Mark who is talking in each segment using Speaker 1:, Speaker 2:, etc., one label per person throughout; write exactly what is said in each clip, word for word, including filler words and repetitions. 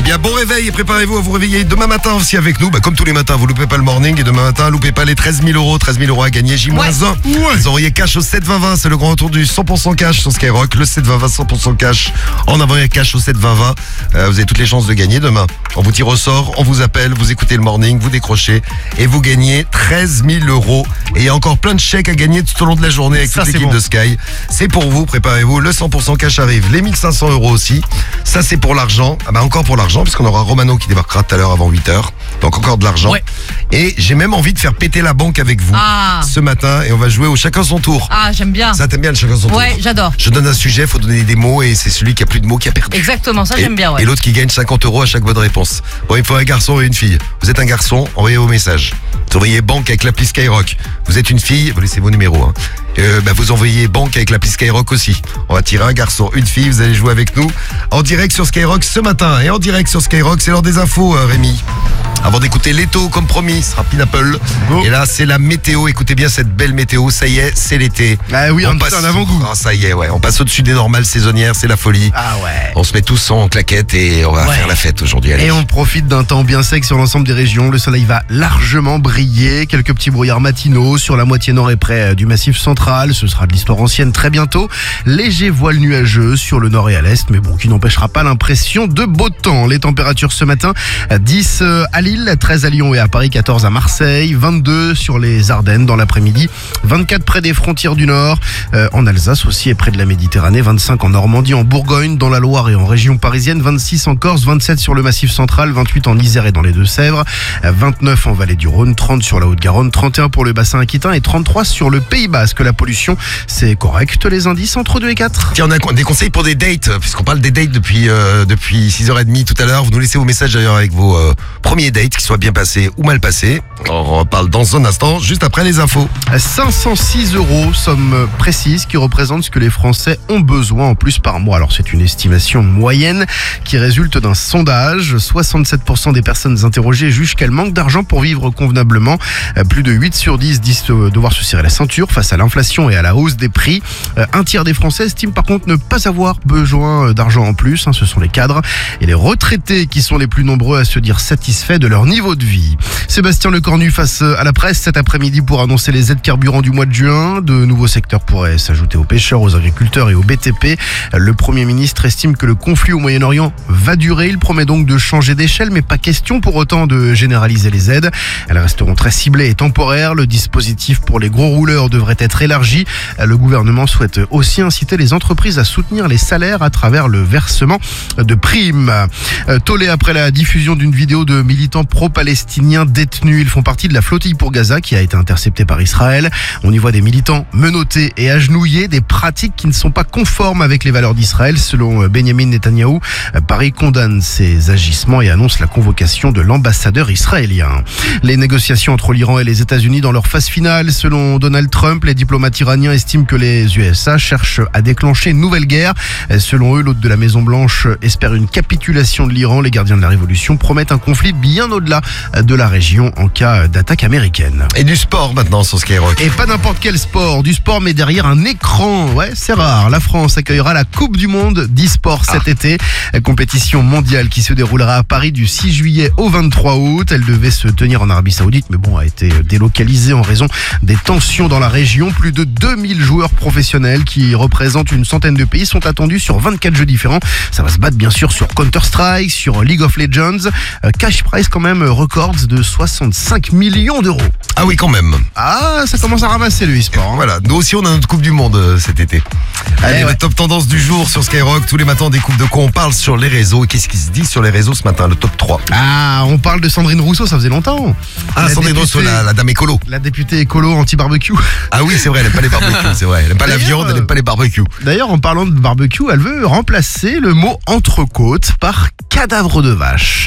Speaker 1: bien, bon réveil et préparez-vous à vous réveiller demain matin aussi avec nous. Bah, comme tous les matins, vous loupez pas le morning et demain matin, loupez pas les treize mille euros. treize mille euros à gagner, J moins un.
Speaker 2: Ouais. Ouais.
Speaker 1: Vous envoyez cash au sept vingt vingt, c'est le grand retour du cent pour cent cash sur Skyrock. Le sept vingt vingt, cent pour cent cash. En envoyant cash au sept vingt vingt, euh, vous avez toutes les chances de gagner demain. On vous tire au sort, on vous appelle, vous écoutez le morning, vous décrochez et vous gagnez treize mille euros. Et il y a encore plein de chèques à gagner tout au long de la journée avec
Speaker 2: Ça,
Speaker 1: toute
Speaker 2: c'est
Speaker 1: l'équipe
Speaker 2: bon.
Speaker 1: de Sky. C'est pour vous, préparez-vous, le cent pour cent cash arrive. Les mille cinq cents euros aussi. Ça, c'est pour l'argent. Ah bah encore pour l'argent, puisqu'on aura Romano qui débarquera tout à l'heure avant huit heures. Donc encore de l'argent.
Speaker 2: Ouais.
Speaker 1: Et j'ai même envie de faire péter la banque avec vous
Speaker 3: Ah.
Speaker 1: ce matin. Et on va jouer au chacun son tour.
Speaker 3: Ah, j'aime bien.
Speaker 1: Ça, t'aimes bien le chacun son
Speaker 3: Ouais,
Speaker 1: tour?
Speaker 3: j'adore.
Speaker 1: Je donne un sujet, faut donner des mots et c'est celui qui a plus de mots qui a perdu.
Speaker 3: Exactement, ça
Speaker 1: Et,
Speaker 3: j'aime bien, ouais.
Speaker 1: et l'autre qui gagne cinquante euros à chaque bonne réponse. Bon, il faut un garçon et une fille. Vous êtes un garçon, envoyez vos messages. Vous envoyez banque avec l'appli Skyrock. Vous êtes une fille, vous laissez vos numéros. Hein. Euh, bah, vous envoyez banque avec l'appli Skyrock aussi. On va tirer un garçon, une fille, vous allez jouer avec nous en direct sur Skyrock ce matin. Et en direct sur Skyrock, c'est l'heure des infos, euh, Rémi. Avant d'écouter Leto, comme promis, ce sera Pineapple.
Speaker 2: Go.
Speaker 1: Et là, c'est la météo. Écoutez bien cette belle météo. Ça y est, c'est l'été.
Speaker 2: Ah oui, un petit
Speaker 1: passe
Speaker 2: un avant-goût.
Speaker 1: Ah, ça y est, ouais. On passe au-dessus des normales saisonnières, c'est la folie.
Speaker 2: Ah ouais.
Speaker 1: On se met tous en claquettes et on va
Speaker 2: Ouais.
Speaker 1: faire la fête aujourd'hui. Allez.
Speaker 2: Et on profite d'un temps bien sec sur l'ensemble des régions. Le soleil va largement briller. Quelques petits brouillards matinaux sur la moitié nord et près du massif central. Ce sera de l'histoire ancienne très bientôt. Léger voile nuageux sur le nord et à l'est, mais bon, qui n'empêchera pas l'impression de beau temps. Les températures ce matin, dix à Lille, treize à Lyon et à Paris, quatorze à Marseille, vingt-deux sur les Ardennes dans l'après-midi, vingt-quatre près des frontières du Nord, euh, en Alsace aussi et près de la Méditerranée, vingt-cinq en Normandie, en Bourgogne, dans la Loire et en région parisienne, vingt-six en Corse, vingt-sept sur le Massif central, vingt-huit en Isère et dans les Deux-Sèvres, vingt-neuf en Vallée du Rhône, trente sur la Haute-Garonne, trente et un pour le bassin aquitain et trente-trois sur le Pays Basque. La pollution, c'est correct, les indices entre deux et quatre.
Speaker 1: Tiens, on a des conseils pour des dates, puisqu'on parle des dates depuis, euh, depuis six heures trente tout à l'heure. Vous nous laissez vos messages d'ailleurs avec vos euh, premiers dates, qui soient bien passés ou mal passés. On en parle dans un instant, juste après les infos.
Speaker 2: cinq cent six euros, somme précise qui représente ce que les Français ont besoin en plus par mois. Alors c'est une estimation moyenne qui résulte d'un sondage. soixante-sept pour cent des personnes interrogées jugent qu'elles manquent d'argent pour vivre convenablement. Plus de huit sur dix disent devoir se serrer la ceinture face à l'inflation et à la hausse des prix. Un tiers des Français estiment par contre ne pas avoir besoin d'argent en plus. Ce sont les cadres et les retraités qui sont les plus nombreux à se dire satisfaits de leur niveau de vie. Sébastien Lecornu face à la presse cet après-midi pour annoncer les aides carburant du mois de juin. De nouveaux secteurs pourraient s'ajouter aux pêcheurs, aux agriculteurs et au B T P. Le Premier ministre estime que le conflit au Moyen-Orient va durer. Il promet donc de changer d'échelle, mais pas question pour autant de généraliser les aides. Elles resteront très ciblées et temporaires. Le dispositif pour les gros rouleurs devrait être élargi. Le gouvernement souhaite aussi inciter les entreprises à soutenir les salaires à travers le versement de primes. Tollé après la diffusion d'une vidéo de militants pro-palestiniens détenus. Ils font partie de la flottille pour Gaza qui a été interceptée par Israël. On y voit des militants menottés et agenouillés, des pratiques qui ne sont pas conformes avec les valeurs d'Israël. Selon Benjamin Netanyahou, Paris condamne ces agissements et annonce la convocation de l'ambassadeur israélien. Les négociations entre l'Iran et les États-Unis dans leur phase finale. Selon Donald Trump, les diplomates iraniens estiment que les U S A cherchent à déclencher une nouvelle guerre. Selon eux, l'hôte de la Maison-Blanche espère une capitulation de l'Iran. Les gardiens de la révolution promettent un conflit bien au-delà de la région en cas d'attaque américaine.
Speaker 1: Et du sport maintenant sur Skyrock.
Speaker 2: Et pas n'importe quel sport, du sport mais derrière un écran. Ouais, c'est rare. La France accueillera la Coupe du Monde d'e-sport cet
Speaker 1: Ah.
Speaker 2: été. Compétition mondiale qui se déroulera à Paris du six juillet au vingt-trois août. Elle devait se tenir en Arabie Saoudite, mais bon, a été délocalisée en raison des tensions dans la région. Plus de deux mille joueurs professionnels qui représentent une centaine de pays sont attendus sur vingt-quatre jeux différents. Ça va se battre bien sûr sur Counter-Strike, sur League of Legends. Euh, cash prize quand même, records de soixante-cinq millions d'euros.
Speaker 1: Ah oui, quand même.
Speaker 2: Ah, ça commence à ramasser le e-sport. Hein.
Speaker 1: Voilà, nous aussi on a notre Coupe du Monde euh, cet été. Allez,
Speaker 2: Eh ouais.
Speaker 1: le top tendance du jour sur Skyrock. Tous les matins on découvre de quoi on parle sur les réseaux. Et qu'est-ce qui se dit sur les réseaux ce matin, le top trois?
Speaker 2: Ah, on parle de Sandrine Rousseau, ça faisait longtemps.
Speaker 1: Ah,
Speaker 2: La
Speaker 1: Sandrine
Speaker 2: députée-
Speaker 1: Rousseau, la, la dame écolo.
Speaker 2: La députée écolo anti-barbecue.
Speaker 1: Ah oui, c'est vrai, elle aime pas les barbecues, c'est vrai. Elle aime pas la
Speaker 2: D'ailleurs,
Speaker 1: viande, elle aime pas les barbecues.
Speaker 2: D'ailleurs, en parlant de barbecue, elle veut remplacer le mot entrecôte par cadavre de vache.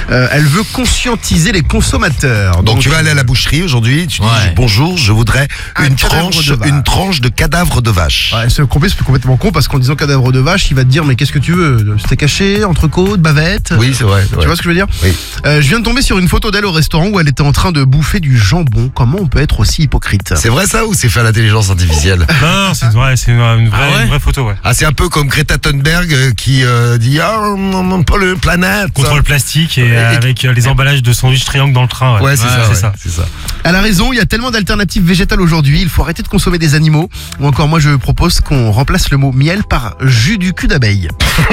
Speaker 2: Euh, elle veut conscientiser les consommateurs.
Speaker 1: Donc, tu vas aller à la boucherie aujourd'hui, tu
Speaker 3: Ouais.
Speaker 1: dis bonjour, je voudrais
Speaker 2: Un
Speaker 1: une
Speaker 2: cadavre
Speaker 1: tranche,
Speaker 2: de vache.
Speaker 1: une tranche de cadavre de vache.
Speaker 2: Ouais, ce complet, c'est complètement con parce qu'en disant cadavre de vache, il va te dire mais qu'est-ce que tu veux? Steak haché, entrecôte, bavette?
Speaker 1: Oui, c'est vrai.
Speaker 2: Tu vois ce que je veux dire?
Speaker 1: Oui.
Speaker 2: Euh, je viens de tomber sur une photo d'elle au restaurant où elle était en train de bouffer du jambon. Comment on peut être aussi hypocrite?
Speaker 1: C'est vrai ça ou c'est fait à l'intelligence artificielle?
Speaker 4: Non, non, c'est ouais, c'est une, une vraie,
Speaker 3: Ah ouais
Speaker 4: une vraie photo, ouais.
Speaker 1: Ah, c'est un peu comme Greta Thunberg euh, qui euh, dit ah, on pas le planète.
Speaker 4: Contre le plastique et,
Speaker 1: Et-
Speaker 4: euh, avec euh, les emballages de sandwich triangle dans le train. Ouais,
Speaker 1: Ouais, c'est ça,
Speaker 4: c'est
Speaker 1: ouais,
Speaker 4: ça.
Speaker 1: c'est ça.
Speaker 2: Elle a raison, il y a tellement d'alternatives végétales aujourd'hui, il faut arrêter de consommer des animaux. Ou encore moi je propose qu'on remplace le mot miel par jus du cul d'abeille.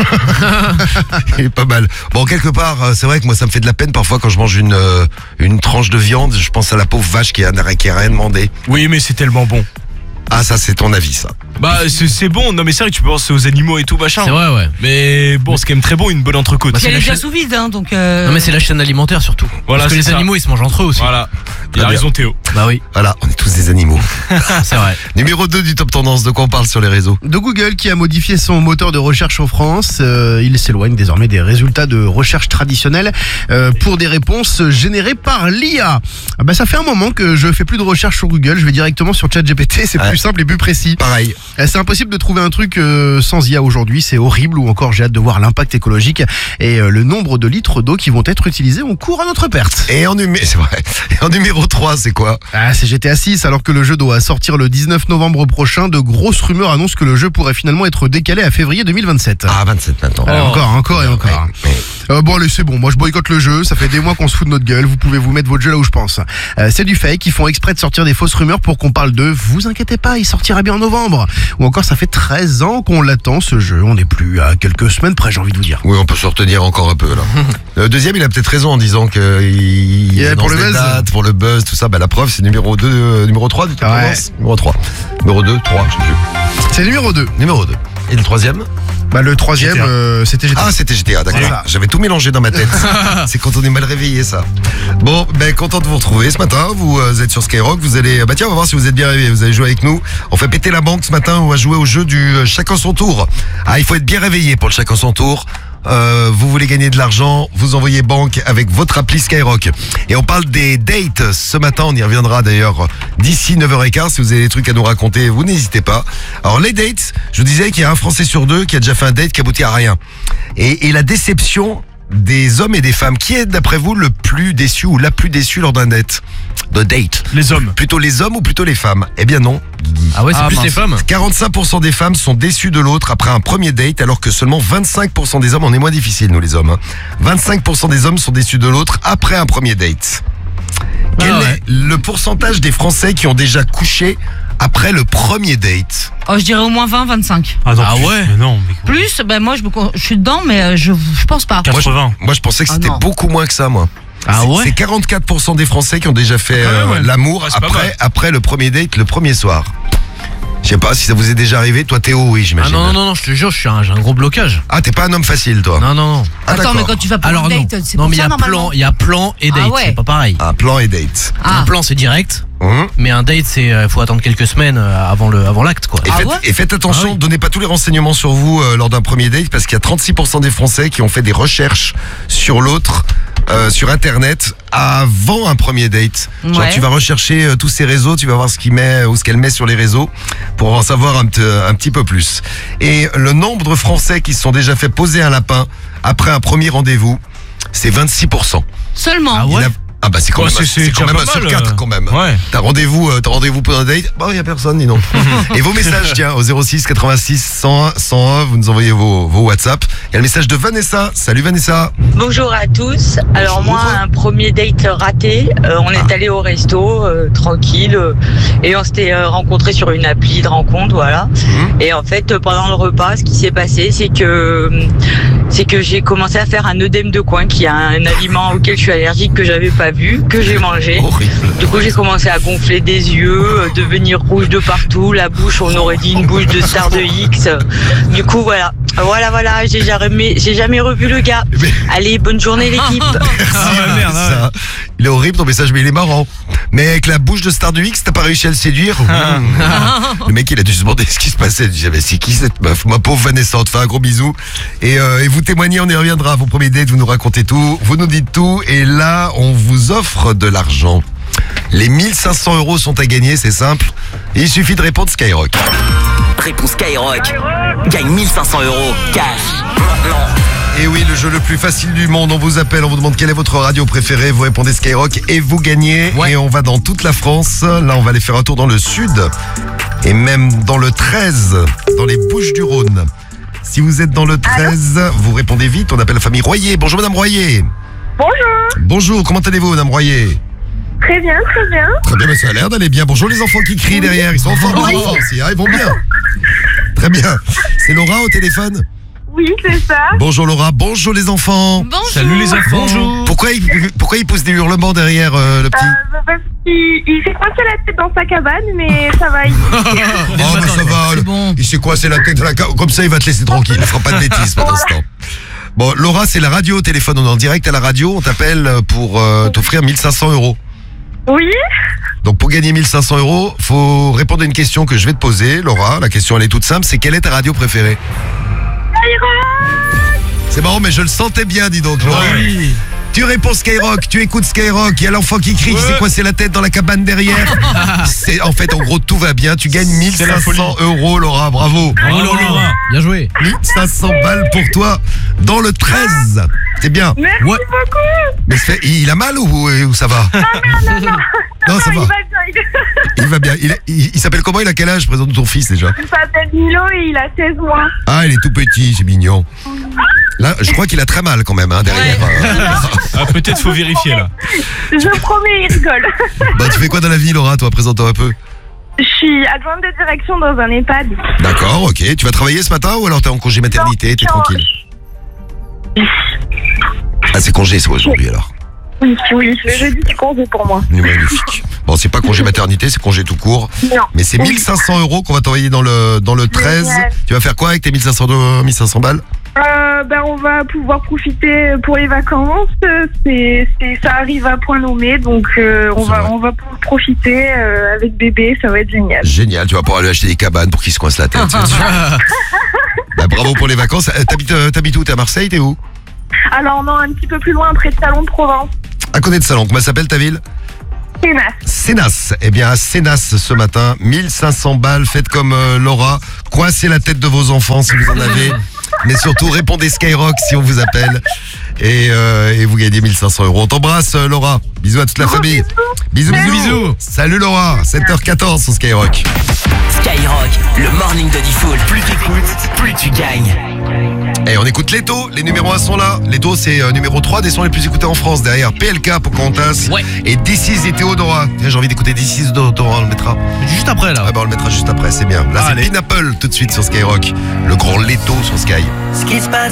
Speaker 1: Il est pas mal. Bon, quelque part, euh, c'est vrai que moi, ça me fait de la peine parfois quand je mange une, euh, une tranche de viande. Je pense à la pauvre vache qui a, qui a rien demandé.
Speaker 4: Oui, mais c'est tellement bon.
Speaker 1: Ah, ça, c'est ton avis, ça.
Speaker 5: Bah c'est c'est bon, non mais c'est vrai que tu peux penser aux animaux et tout machin.
Speaker 3: C'est vrai, ouais.
Speaker 5: Mais bon, c'est quand même très bon une bonne entrecôte.
Speaker 3: Bah,
Speaker 6: Puis elle
Speaker 3: la
Speaker 6: est déjà
Speaker 3: chaîne-
Speaker 6: sous vide, hein, donc. Euh...
Speaker 3: Non, mais c'est la chaîne alimentaire surtout.
Speaker 5: Voilà,
Speaker 3: Parce que
Speaker 5: c'est
Speaker 3: les
Speaker 5: ça.
Speaker 3: animaux, ils se mangent entre eux aussi.
Speaker 5: Voilà. Il
Speaker 1: Très
Speaker 5: a
Speaker 1: bien.
Speaker 5: raison Théo.
Speaker 3: Bah oui,
Speaker 1: Voilà, on est tous des animaux.
Speaker 3: c'est vrai.
Speaker 1: Numéro deux du top tendance, de quoi on parle sur les réseaux?
Speaker 2: De Google qui a modifié son moteur de recherche en France, euh, il s'éloigne désormais des résultats de recherche traditionnels euh, pour des réponses générées par l'I A. Ah bah ça fait un moment que je fais plus de recherche sur Google, je vais directement sur ChatGPT, c'est
Speaker 1: Ouais.
Speaker 2: plus simple et plus précis.
Speaker 1: Pareil.
Speaker 2: Euh, C'est impossible de trouver un truc euh, sans I A aujourd'hui, c'est horrible, ou encore j'ai hâte de voir l'impact écologique et euh, le nombre de litres d'eau qui vont être utilisés, on court à notre perte.
Speaker 1: Et en, numé- c'est vrai. Et en numéro trois, c'est quoi?
Speaker 2: Ah, c'est G T A six, alors que le jeu doit sortir le dix-neuf novembre prochain, de grosses rumeurs annoncent que le jeu pourrait finalement être décalé à février deux mille vingt-sept.
Speaker 1: Ah, vingt-sept maintenant.
Speaker 2: Euh, encore, encore et encore.
Speaker 1: Ouais, ouais.
Speaker 2: Euh, bon allez c'est bon, moi je boycotte le jeu, ça fait des mois qu'on se fout de notre gueule, vous pouvez vous mettre votre jeu là où je pense. Euh, c'est du fake, ils font exprès de sortir des fausses rumeurs pour qu'on parle de vous inquiétez pas, il sortira bien en novembre. Ou encore ça fait treize ans qu'on l'attend ce jeu, on n'est plus à quelques semaines près j'ai envie de vous dire.
Speaker 1: Oui, on peut se retenir encore un peu là. Le deuxième, il a peut-être raison en disant que il
Speaker 2: Yeah,
Speaker 1: annonce
Speaker 2: pour le
Speaker 1: des
Speaker 2: buzz.
Speaker 1: dates, pour le buzz, tout ça. Bah la preuve, c'est numéro deux, euh, numéro trois du top
Speaker 2: Ouais.
Speaker 1: tendance. Numéro trois. Numéro deux, trois, je sais plus.
Speaker 2: C'est numéro deux.
Speaker 1: Numéro deux. Et le troisième?
Speaker 2: Bah le troisième
Speaker 4: G T A.
Speaker 2: euh, c'était G T A.
Speaker 1: Ah, c'était G T A, d'accord.
Speaker 2: C'est ça.
Speaker 1: J'avais tout mélangé dans ma tête. C'est quand on est mal réveillé, ça. Bon, ben, content de vous retrouver ce matin. Vous euh, êtes sur Skyrock. Vous allez, bah tiens, on va voir si vous êtes bien réveillés. Vous allez jouer avec nous. On fait péter la banque ce matin. On va jouer au jeu du euh, chacun son tour. Ah, il faut être bien réveillé pour le chacun son tour. Euh, vous voulez gagner de l'argent, vous envoyez banque avec votre appli Skyrock. Et on parle des dates ce matin, on y reviendra d'ailleurs d'ici neuf heures quinze. Si vous avez des trucs à nous raconter, vous n'hésitez pas. Alors les dates, je vous disais qu'il y a un Français sur deux qui a déjà fait un date qui aboutit à rien. Et, et la déception des hommes et des femmes, qui est d'après vous le plus déçu ou la plus déçue lors d'un date? De date.
Speaker 4: Les hommes.
Speaker 1: Plutôt les hommes ou plutôt les femmes? Eh bien non, Guigui.
Speaker 3: Ah ouais, c'est
Speaker 5: Ah,
Speaker 3: plus
Speaker 5: mince.
Speaker 3: les femmes.
Speaker 1: quarante-cinq pour cent des femmes sont déçues de l'autre après un premier date, alors que seulement vingt-cinq pour cent des hommes, on est moins difficile nous les hommes, hein. vingt-cinq pour cent des hommes sont déçus de l'autre après un premier date. Quel
Speaker 3: Ah ouais.
Speaker 1: est le pourcentage des Français qui ont déjà couché après le premier date?
Speaker 6: Oh, je dirais au moins vingt, vingt-cinq.
Speaker 4: Ah, non,
Speaker 3: Ah
Speaker 4: plus.
Speaker 3: ouais.
Speaker 4: Mais non, mais
Speaker 6: Plus, ben moi je, me, con- je suis dedans, mais euh, je, je pense pas.
Speaker 4: quatre-vingts.
Speaker 1: Moi je pensais que
Speaker 6: Ah
Speaker 1: c'était
Speaker 6: non.
Speaker 1: beaucoup moins que ça moi.
Speaker 3: Ah
Speaker 1: C'est-
Speaker 3: ouais.
Speaker 1: C'est quarante-quatre pour cent des Français qui ont déjà fait
Speaker 5: Ah, quand même,
Speaker 1: euh,
Speaker 5: ouais.
Speaker 1: l'amour
Speaker 5: Ouais, c'est pas
Speaker 1: après,
Speaker 5: mal.
Speaker 1: après le premier date, le premier soir. Je sais pas si ça vous est déjà arrivé, toi Théo, oui
Speaker 3: Ah
Speaker 1: j'imagine.
Speaker 3: non, non, non, non, je te jure, je suis un- j'ai un gros blocage.
Speaker 1: Ah t'es pas un homme facile toi.
Speaker 3: Non, non, non.
Speaker 1: Ah,
Speaker 6: Attends,
Speaker 1: d'accord.
Speaker 6: mais quand tu vas pour
Speaker 3: Alors
Speaker 6: un
Speaker 3: non.
Speaker 6: date, c'est
Speaker 3: Non,
Speaker 6: pour
Speaker 3: mais il y
Speaker 6: ça
Speaker 3: a
Speaker 6: normalement.
Speaker 3: plan, il y a plan et
Speaker 6: Ah
Speaker 3: date,
Speaker 6: ouais.
Speaker 3: c'est pas pareil.
Speaker 1: Un plan et date.
Speaker 6: Ah.
Speaker 3: Un plan, c'est direct.
Speaker 1: Hum.
Speaker 3: Mais un date, c'est euh, faut attendre quelques semaines euh, avant le avant l'acte quoi.
Speaker 1: Et,
Speaker 6: Ah
Speaker 1: faites,
Speaker 6: ouais
Speaker 1: et faites attention,
Speaker 3: Ah oui.
Speaker 1: donnez pas tous les renseignements sur vous euh, lors d'un premier date parce qu'il y a trente-six pour cent des Français qui ont fait des recherches sur l'autre euh, sur internet avant un premier date. Genre
Speaker 6: Ouais.
Speaker 1: tu vas rechercher euh, tous ces réseaux, tu vas voir ce qu'il met ou ce qu'elle met sur les réseaux pour en savoir un, te- un petit peu plus. Et le nombre de Français qui se sont déjà fait poser un lapin après un premier rendez-vous, c'est vingt-six pour cent.
Speaker 6: Seulement.
Speaker 3: Ah
Speaker 1: Il y en
Speaker 3: ouais.
Speaker 1: a- Ah bah c'est quand
Speaker 5: Ouais,
Speaker 1: même,
Speaker 5: c'est-
Speaker 1: un-
Speaker 5: c'est
Speaker 1: c'est quand
Speaker 5: déjà
Speaker 1: même
Speaker 5: pas
Speaker 1: un sur
Speaker 5: mal,
Speaker 1: quatre
Speaker 5: euh.
Speaker 1: quand même.
Speaker 5: Ouais.
Speaker 1: T'as rendez-vous, euh, t'as rendez-vous pour un date? Bah, y a personne, dis donc. Et vos messages, tiens, au zéro six quatre-vingt-six cent un cent un, vous nous envoyez vos, vos WhatsApp. Il y a le message de Vanessa. Salut Vanessa.
Speaker 7: Bonjour à tous. Alors moi, un premier date raté. Euh, on est allé au resto, euh, tranquille, euh, et on s'était euh, rencontrés sur une appli de rencontre, voilà.
Speaker 1: Mhm.
Speaker 7: Et en fait, euh, pendant le repas, ce qui s'est passé, c'est que euh, c'est que j'ai commencé à faire un œdème de coin, qui est un aliment auquel je suis allergique, que j'avais pas vu, que j'ai mangé.
Speaker 1: Horrible.
Speaker 7: Du coup, j'ai commencé à gonfler des yeux, euh, devenir rouge de partout, la bouche, on aurait dit une bouche de star de X. Du coup, voilà. Voilà, voilà, j'ai jamais, j'ai jamais revu le gars.
Speaker 1: Mais-
Speaker 7: Allez, bonne journée l'équipe.
Speaker 1: Merci,
Speaker 5: Ah ouais, merde,
Speaker 1: Vanessa. Il est horrible ton message, mais il est marrant. Mais avec la bouche de Star du X, t'as pas réussi à le séduire? Mmh. Le mec, il a dû se demander ce qui se passait. Il dit, mais c'est qui cette meuf? Ma pauvre Vanessa, on te fait un gros bisou. Et, euh, et vous témoignez, on y reviendra. Vos premiers dates, vous nous racontez tout, vous nous dites tout. Et là, on vous offre de l'argent. Les mille cinq cents euros sont à gagner, c'est simple. Il suffit de répondre Skyrock.
Speaker 8: Réponse Skyrock. Gagne mille cinq cents euros. Cash. Maintenant.
Speaker 1: Et oui, le jeu le plus facile du monde. On vous appelle, on vous demande quelle est votre radio préférée. Vous répondez Skyrock et vous gagnez.
Speaker 3: Ouais.
Speaker 1: Et on va dans toute la France. Là, on va aller faire un tour dans le sud. Et même dans le treize, dans les Bouches-du-Rhône. Si vous êtes dans le treize, vous répondez vite. On appelle la famille Royer. Bonjour, Madame Royer.
Speaker 9: Bonjour.
Speaker 1: Bonjour, comment allez-vous, Madame Royer?
Speaker 9: Très bien, très bien.
Speaker 1: Très bien, mais ça a l'air d'aller bien. Bonjour les enfants qui crient derrière. Ils sont en forme, les enfants aussi, hein, ils vont bien. Très bien. C'est Laura au téléphone?
Speaker 9: Oui, c'est ça.
Speaker 1: Bonjour Laura, bonjour les enfants.
Speaker 6: Bonjour.
Speaker 5: Salut les enfants.
Speaker 3: Bonjour.
Speaker 1: Pourquoi il, pourquoi il pousse des hurlements derrière euh, le petit?
Speaker 9: Euh, parce qu'il il s'est coincé la tête dans sa cabane, mais ça va. Il...
Speaker 1: Oh, mais ça va.
Speaker 6: C'est
Speaker 1: le-
Speaker 6: bon.
Speaker 1: Il sait quoi, c'est la tête de la ca- comme ça il va te laisser tranquille, il fera pas de bêtises pour l'instant. Bon, Laura, c'est la radio au téléphone, on est en direct à la radio, on t'appelle pour euh, t'offrir mille cinq cents euros.
Speaker 9: Oui.
Speaker 1: Donc pour gagner mille cinq cents euros, faut répondre à une question que je vais te poser, Laura. La question elle est toute simple, c'est quelle est ta radio préférée? C'est marrant, mais je le sentais bien, dis donc, Laura. Tu réponds Skyrock, tu écoutes Skyrock, il y a l'enfant qui crie, qui s'est coincé la tête dans la cabane derrière. C'est en fait, en gros, tout va bien. Tu gagnes mille cinq cents euros, Laura. Bravo.
Speaker 3: Bravo, Laura. Bien joué.
Speaker 1: mille cinq cents balles pour toi dans le treize. C'est bien.
Speaker 9: Merci
Speaker 3: Ouais.
Speaker 9: beaucoup.
Speaker 1: Mais c'est- il a mal ou, ou ça va?
Speaker 9: Non, non, non.
Speaker 1: Non, ça
Speaker 9: il
Speaker 1: va.
Speaker 9: va bien. Il,
Speaker 1: Il va bien. Il, il- il s'appelle comment? Il a quel âge? Présente ton fils déjà.
Speaker 9: il s'appelle Milo et il a seize mois.
Speaker 1: Ah, il est tout petit, c'est mignon. Là, je crois qu'il a très mal quand même, hein, derrière.
Speaker 5: Ah, peut-être faut vérifier là.
Speaker 9: Je promets, il rigole.
Speaker 1: Bah, tu fais quoi dans la vie, Laura? Toi, présente-toi un peu.
Speaker 9: Je suis adjointe de direction dans un EHPAD.
Speaker 1: D'accord, ok. Tu vas travailler ce matin ou alors t'es en congé maternité? T'es
Speaker 9: Non,
Speaker 1: tranquille. Ah, c'est congé, c'est aujourd'hui alors.
Speaker 9: Oui, oui, le jeudi c'est congé pour moi.
Speaker 1: Magnifique. Bon, c'est pas congé maternité, c'est congé tout court.
Speaker 9: Non.
Speaker 1: Mais c'est mille cinq cents euros qu'on va t'envoyer dans le, dans le treize.
Speaker 9: Génial.
Speaker 1: Tu vas faire quoi avec tes mille cinq cents, de- mille cinq cents balles?
Speaker 9: Euh, ben, on va pouvoir profiter pour les vacances. C'est, c'est, ça arrive à point nommé, donc euh, on
Speaker 1: C'est
Speaker 9: va,
Speaker 1: vrai.
Speaker 9: on va pouvoir profiter euh, avec bébé. Ça va être génial.
Speaker 1: Génial, tu vas pouvoir aller acheter des cabanes pour qu'il se coince la tête. c'est sûr. Bah, bravo pour les vacances. Euh, T'habites, euh, t'habites où? T'es à Marseille? T'es où?
Speaker 9: Alors non, un petit peu plus loin, près de Salon de Provence.
Speaker 1: À côté de Salon. Comment s'appelle ta ville?
Speaker 9: Sénas.
Speaker 1: Sénas. Eh bien, à Sénas ce matin, mille cinq cents balles. Faites comme euh, Laura. Coincez la tête de vos enfants si vous en avez. Mais surtout, répondez Skyrock si on vous appelle. Et, euh, et vous gagnez mille cinq cents euros. On t'embrasse, euh, Laura. Bisous à toute la famille. Bisous, bisous, bisous. Salut Laura. sept heures quatorze sur Skyrock.
Speaker 8: Skyrock, le morning de Diffoul. Plus t'écoutes, plus tu gagnes.
Speaker 1: Et on écoute Leto, les numéros un sont là. Leto, c'est euh, numéro trois des sons les plus écoutés en France. Derrière P L K, Pocahontas.
Speaker 3: Ouais.
Speaker 1: Et D six et Théodora. Tiens, j'ai envie d'écouter D six Théodora, on le mettra.
Speaker 3: Juste après là.
Speaker 1: Ouais, bah on le mettra juste après, c'est bien. Là, c'est
Speaker 3: Allez.
Speaker 1: Pineapple tout de suite sur Skyrock. Le grand Leto sur Sky.
Speaker 8: Ce qui se passe